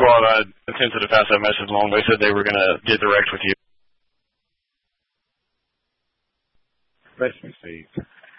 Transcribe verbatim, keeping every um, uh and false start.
Squad, I attempted to pass that message along. They said they were going to get direct with you. Let's see.